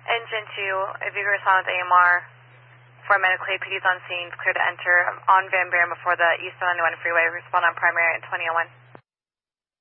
Engine 2, if you can respond with AMR for medical aid, PD's on scene, clear to enter on Van Buren before the East 91 freeway. Respond on primary at 2001.